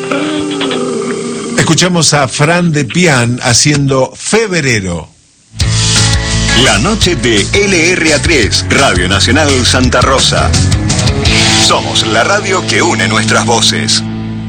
Escuchamos a Fran de Pian haciendo Febrero. La noche de LRA3, Radio Nacional Santa Rosa. Somos la radio que une nuestras voces.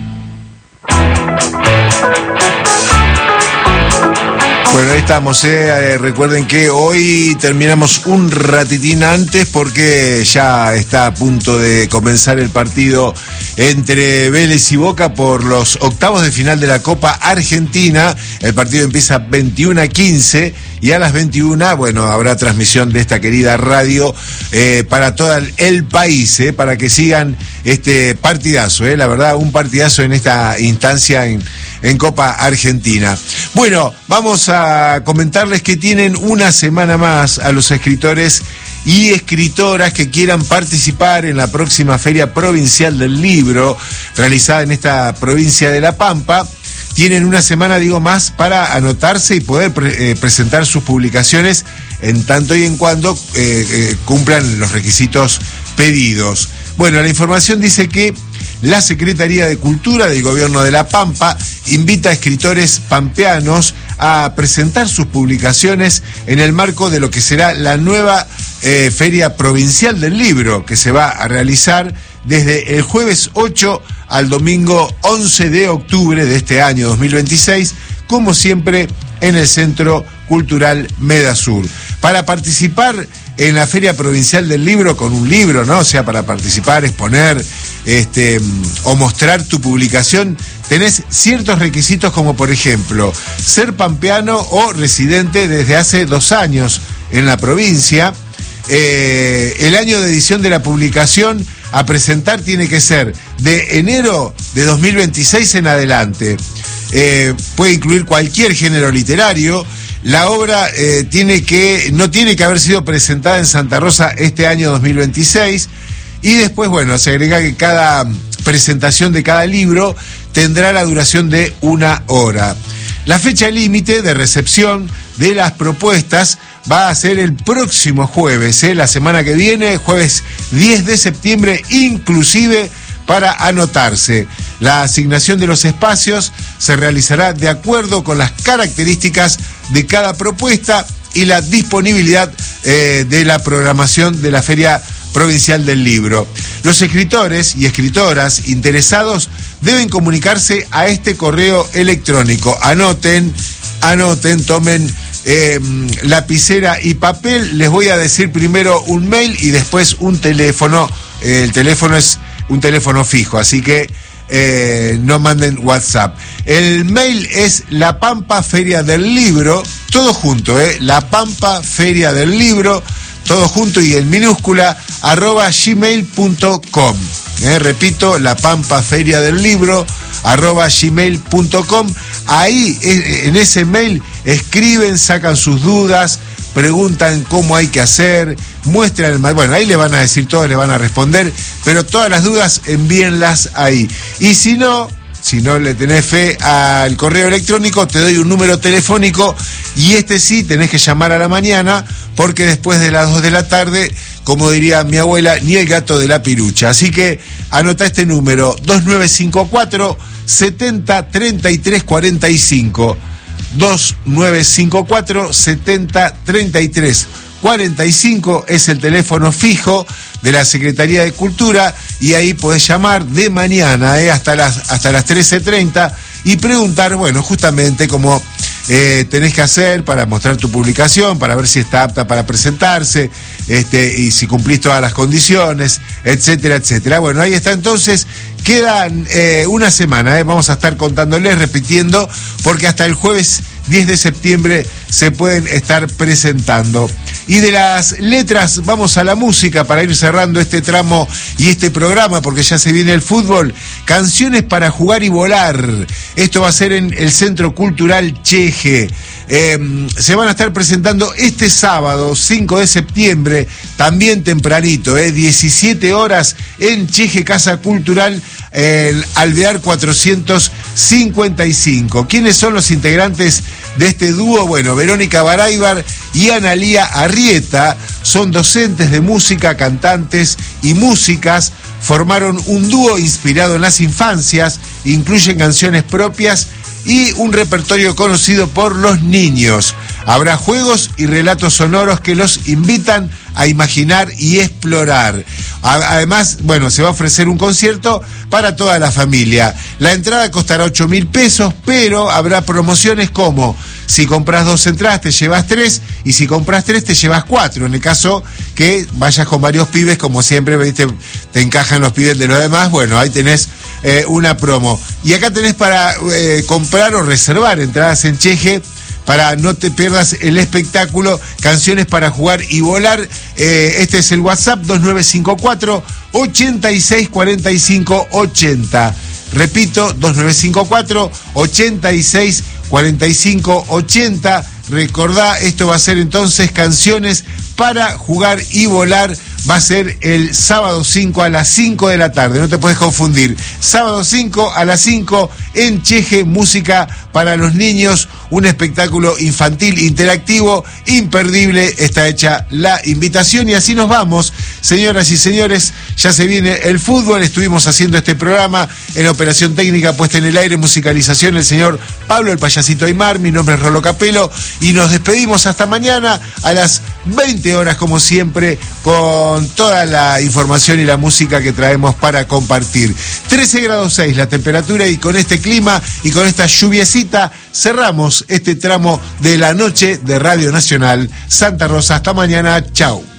Bueno, ahí estamos, recuerden que hoy terminamos un ratitín antes porque ya está a punto de comenzar el partido entre Vélez y Boca por los octavos de final de la Copa Argentina. El partido empieza 21:15 y a las 21, bueno, habrá transmisión de esta querida radio para todo el país, para que sigan este partidazo, la verdad, un partidazo en esta instancia en Copa Argentina. Bueno, vamos a comentarles que tienen una semana más a los escritores y escritoras que quieran participar en la próxima Feria Provincial del Libro, realizada en esta provincia de La Pampa. Tienen una semana, más para anotarse y poder presentar sus publicaciones en tanto y en cuando cumplan los requisitos pedidos. Bueno, la información dice que la Secretaría de Cultura del Gobierno de La Pampa invita a escritores pampeanos a presentar sus publicaciones en el marco de lo que será la nueva Feria Provincial del Libro, que se va a realizar desde el jueves 8 al domingo 11 de octubre de este año 2026, como siempre en el Centro Cultural Medasur. Para participar en la Feria Provincial del Libro con un libro, ¿no? O sea, para participar, exponer, o mostrar tu publicación, tenés ciertos requisitos como, por ejemplo, ser pampeano o residente desde hace 2 años en la provincia. El año de edición de la publicación a presentar tiene que ser de enero de 2026 en adelante. Puede incluir cualquier género literario. La obra no tiene que haber sido presentada en Santa Rosa este año 2026. Y después, bueno, se agrega que cada presentación de cada libro tendrá la duración de 1 hora. La fecha límite de recepción de las propuestas va a ser el próximo jueves, la semana que viene, jueves 10 de septiembre, inclusive para anotarse. La asignación de los espacios se realizará de acuerdo con las características de cada propuesta y la disponibilidad de la programación de la Feria Provincial del Libro. Los escritores y escritoras interesados deben comunicarse a este correo electrónico. Anoten, tomen lapicera y papel. Les voy a decir primero un mail y después un teléfono. El teléfono es un teléfono fijo, así que no manden WhatsApp. El mail es La Pampa Feria del Libro, todo junto, La Pampa Feria del Libro, todo junto y en minúscula, @gmail.com. Repito, La Pampa Feria del Libro, @gmail.com. Ahí, en ese mail, escriben, sacan sus dudas, preguntan cómo hay que hacer, muestran, bueno, ahí le van a decir todo, le van a responder, pero todas las dudas envíenlas ahí. Y si no le tenés fe al correo electrónico, te doy un número telefónico y sí tenés que llamar a la mañana, porque después de las 2 de la tarde, como diría mi abuela, ni el gato de la pirucha. Así que anota este número, 2954 70 33 45. 2954 70 33 45 es el teléfono fijo de la Secretaría de Cultura y ahí podés llamar de mañana hasta las 13:30 y preguntar, bueno, justamente cómo tenés que hacer para mostrar tu publicación, para ver si está apta para presentarse, y si cumplís todas las condiciones, etcétera, etcétera. Bueno, ahí está entonces. Quedan una semana, vamos a estar contándoles, repitiendo, porque hasta el jueves 10 de septiembre se pueden estar presentando. Y de las letras vamos a la música para ir cerrando este tramo y este programa, porque ya se viene el fútbol. Canciones para jugar y volar. Esto va a ser en el Centro Cultural Cheje. Se van a estar presentando este sábado, 5 de septiembre, también tempranito, 17 horas en Cheje Casa Cultural, Alvear 455. ¿Quiénes son los integrantes de este dúo? Bueno, Verónica Baraybar y Analía Arrieta son docentes de música, cantantes y músicas. Formaron un dúo inspirado en las infancias incluyen canciones propias y un repertorio conocido por los niños. Habrá juegos y relatos sonoros que los invitan a imaginar y explorar. Además, bueno, se va a ofrecer un concierto para toda la familia. La entrada costará 8.000 pesos, pero habrá promociones como: si compras 2 entradas te llevas 3, y si compras 3 te llevas 4. En el caso que vayas con varios pibes, como siempre, ¿viste? Te encajan los pibes de los demás, bueno, ahí tenés una promo. Y acá tenés para comprar o reservar entradas en Cheje, para no te pierdas el espectáculo, canciones para jugar y volar. Este es el WhatsApp 2954 8645 80. Repito, 2954 8645 80. Recordá, esto va a ser entonces canciones para jugar y volar. Va a ser el sábado 5 a las 5 de la tarde, no te puedes confundir. Sábado 5 a las 5 en Cheje, música para los niños, un espectáculo infantil interactivo, imperdible. Está hecha la invitación y así nos vamos, señoras y señores. Ya se viene el fútbol, estuvimos haciendo este programa en operación técnica, puesta en el aire, musicalización, el señor Pablo el Payasito Aymar, mi nombre es Rolo Capelo y nos despedimos hasta mañana a las 20 horas como siempre, con toda la información y la música que traemos para compartir. 13 grados 6 la temperatura, y con este clima y con esta lluviecita cerramos este tramo de la noche de Radio Nacional Santa Rosa. Hasta mañana, chau.